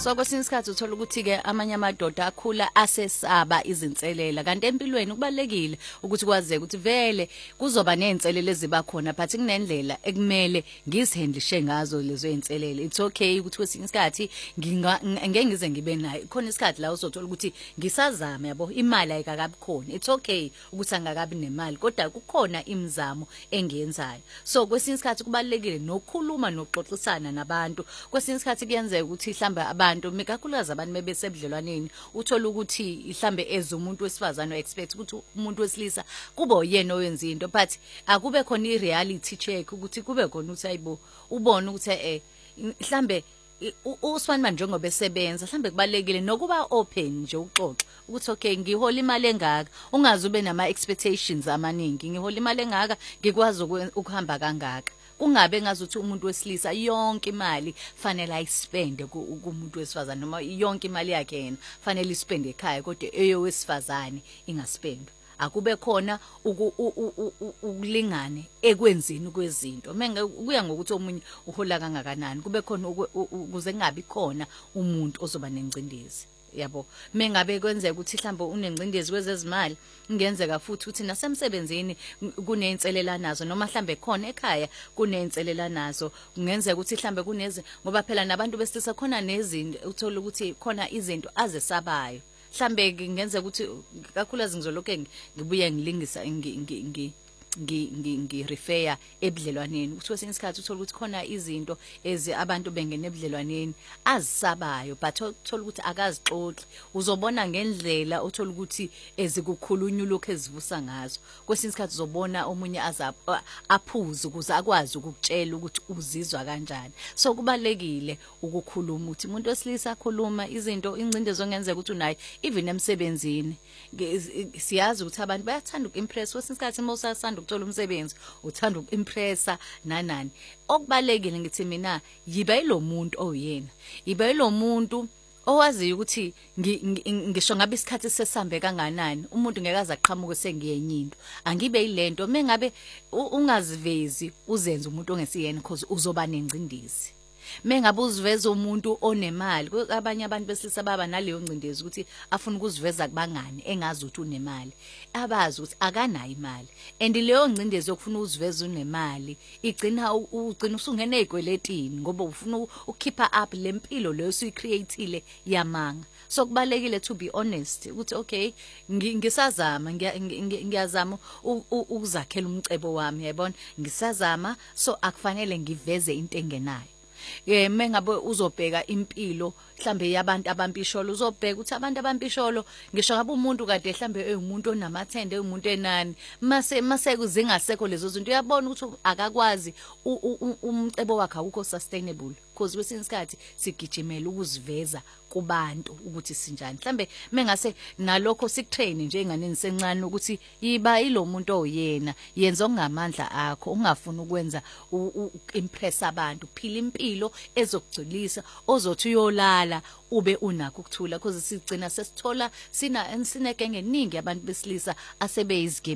So kwesinye isikhathi uthola ukuthi ke amanye amadoda akhula asesaba izinselela kanti empilweni kubalekile ukuthi kwazeke ukuthi vele kuzoba nezinselele eziba khona but kunendlela ekumele ngizihandlishe ngazo lezo zinselele. It's okay ukuthi kwesinye isikhathi ngeke ngize ngibe nayo khona isikhathi la uzothola ukuthi ngisazama yabo imali ayikakabi khona. It's okay ukuthi angakabi nemali kodwa kukhona imizamo engiyenzayo. So kwesinye isikhathi kubalekile nokukhuluma nokuxoxisana nabantu. Kwesinye isikhathi kuyenzeka ukuthi mhlamba abantu mekakhulukazi abantu bebesebudlelwaneni uthola ukuthi mhlambe ezumuntu wesifazane expect ukuthi umuntu wesilisa kube uyena oyenza into but akube khona ireality check ukuthi kube khona ukuthi ayibo ubone ukuthi mhlambe usifana manje njengoba esebenza mhlambe kubalekile nokuba open nje uxoxa ukuthi okay ngihola imali engaka ungaze ube nama expectations amaningi ngihola imali engaka ngikwazi ukuhamba kangaka kungabe ngazuthi umuntu wesilisa yonke imali fanele ayispende kumuntu wesifazane noma yonke imali yakhe yena fanele ispende ekhaya kodwa eyowesifazane ingaspendwa. Akube khona ukulingane ekwenzini kwezinto kuya ngokuthi omunye uhola kangakanani kube khona ukuze kungabi khona umuntu ozoba nengcindezi yabo mengabe kwenzeka ukuthi mhlawumbe unengcindezi kwezezimali ingenzeka futhi ukuthi nasemsebenzini kuneyinselela nazo noma mhlambe khona ekhaya kuneyinselela nazo kungenzeka ukuthi mhlambe kuneze ngoba phela nabantu besilisa khona nezinto uthola ukuthi khona izinto azesabayo mhlambe ngenzeka ukuthi kakhulukazi ngizoloke ngibuye ngilingisa ngirefer ebudlelwaneni ukuthi kwesinye isikhathi uthola ukuthi khona izinto abantu bengene ebudlelwaneni azisabayo but uthola ukuthi akazixoxi uzobona ngendlela uthola ukuthi ezikukhulunywa lokho ezivusa ngazo kwesinye isikhathi uzobona omunye aphuze ukuze akwazi ukukutshela ukuthi uzizwa kanjani. So kubalekile ukukhuluma ukuthi umuntu wesilisa akhuluma izinto ingcindezo ngenzeka ukuthi unayo even emsebenzini siyazi ukuthi abantu bayathanda ukimpress kwesinye isikhathi mawusasanda ukuthola umsebenzi uthanda ukimpressa nanani okubalekile ngithi mina yiba yilo muntu oyena yiba yilo muntu owazi ukuthi ngisho ngabe isikhathi sesambe kanganani umuntu ngeke aza aqhamuke sengiyenyinto angibe yilento mengabe ungazivezi uzenze umuntu ongesiyena because uzoba nengcindezi. Mengabe uziveza umuntu onemali abanye abantu besilisa baba naleyo ngcindezi ukuthi afuna ukuziveza kubangani engazi ukuthi unemali abazi ukuthi akanayo imali and leyo ngcindezi yokufuna uziveza unemali igcina usungena ezikweletini ngoba ufuna ukukhipha up lempilo leyo usuyicreateile yamanga. So kubalekile to be honest ukuthi okay ngisazama ngiyazama ukuzakhela umcebo wami yabona ngisazama so akufanele ngiveze into engenayo. Mengabe uzobheka impilo mhlambe yabantu abampisholo uzobheka ukuthi abantu abampisholo ngisho ngabe umuntu kade mhlambe umuntu onamathende umuntu enani mase kuzingasekho lezo zinto uyabona ukuthi akakwazi umcebo wakhe awukho sustainable because kwesinye isikhathi sigijimela ukuziveza kubantu ukuthi sinjani mhlambe mengase nalokho sikutrain nje enganeni sencane ukuthi yiba ilo muntu oyena yenza ongamandla akho ungafuni ukwenza impress abantu phila impilo ezokugculisa ozothi uyolala ube unakho ukuthula because sigcina sesithola sinegenge eningi abantu besilisa asebeyizigebe